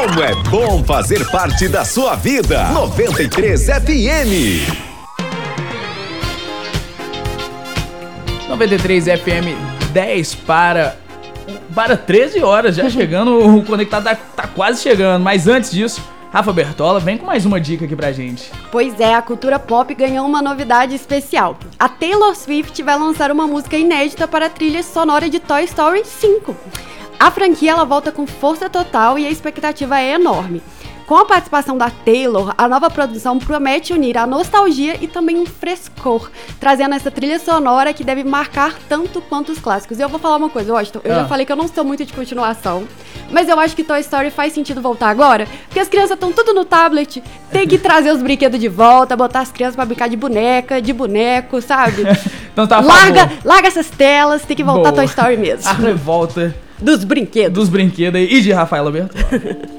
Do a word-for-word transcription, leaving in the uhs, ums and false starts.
Como é bom fazer parte da sua vida. noventa e três F M. noventa e três F M, dez para... Para treze horas, já chegando, o Conectado tá, tá quase chegando. Mas antes disso, Rafa Bertola vem com mais uma dica aqui pra gente. Pois é, a cultura pop ganhou uma novidade especial. A Taylor Swift vai lançar uma música inédita para a trilha sonora de Toy Story cinco. A franquia ela volta com força total e a expectativa é enorme. Com a participação da Taylor, a nova produção promete unir a nostalgia e também um frescor, trazendo essa trilha sonora que deve marcar tanto quanto os clássicos. E eu vou falar uma coisa, Washington, eu ah. já falei que eu não sou muito de continuação, mas eu acho que Toy Story faz sentido voltar agora, porque as crianças estão tudo no tablet, tem que trazer os brinquedos de volta, botar as crianças pra brincar de boneca, de boneco, sabe? Então tá, larga, larga essas telas, tem que voltar Boa. Toy Story mesmo. A revolta dos brinquedos. Dos brinquedos aí e de Rafaela Bertola.